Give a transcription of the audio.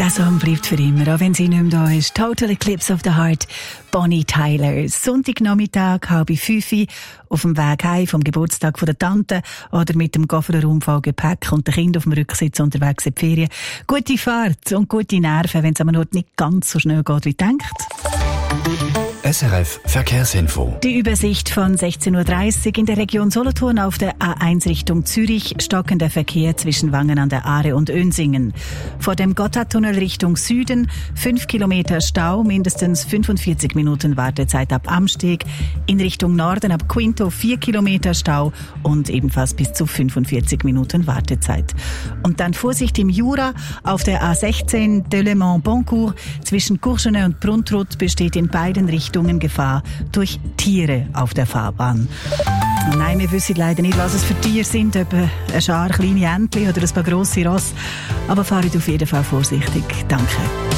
Der Song bleibt für immer, auch wenn sie nicht mehr da ist. Total Eclipse of the Heart, Bonnie Tyler. Sonntagnachmittag, 4:30 auf dem Weg heim vom Geburtstag von der Tante oder mit dem Kofferraum voll Gepäck und der Kind auf dem Rücksitz unterwegs in die Ferien. Gute Fahrt und gute Nerven, wenn es am Ort nicht ganz so schnell geht, wie denkt. SRF Verkehrsinfo. Die Übersicht von 16:30 Uhr in der Region Solothurn auf der A1 Richtung Zürich, stockender Verkehr zwischen Wangen an der Aare und Önsingen. Vor dem Gotthardtunnel Richtung Süden 5 Kilometer Stau, mindestens 45 Minuten Wartezeit ab Amsteg. In Richtung Norden ab Quinto 4 Kilometer Stau und ebenfalls bis zu 45 Minuten Wartezeit. Und dann Vorsicht im Jura auf der A16 Delemont-Boncourt zwischen Courgenay und Pruntrut besteht in beiden Richtungen Gefahr durch Tiere auf der Fahrbahn. Nein, wir wissen leider nicht, was es für Tiere sind, ob eine Schar kleine Entchen oder ein paar grosse Rosse. Aber fahrt auf jeden Fall vorsichtig. Danke.